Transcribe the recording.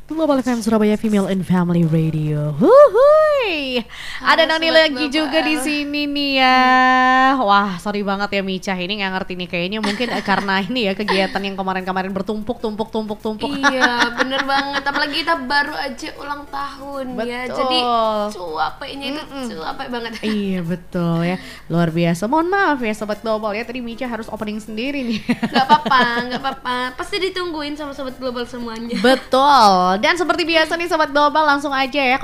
Global FM Surabaya Female and Family Radio. Huhuy. Ada Noni lagi juga di sini nih ya. Wah, sorry banget ya Mica, ini nggak ngerti nih kayaknya mungkin karena ini ya kegiatan yang kemarin-kemarin bertumpuk. Iya, bener banget. Apalagi kita baru aja ulang tahun. Betul. Ya. Jadi cuapenya itu cuapek banget. Iya betul ya, luar biasa. Mohon maaf ya Sobat Global ya, tadi Mica harus opening sendiri nih. Gak apa-apa. Pasti ditungguin sama Sobat Global semuanya. Betul. Dan seperti biasa nih Sobat Global, langsung aja ya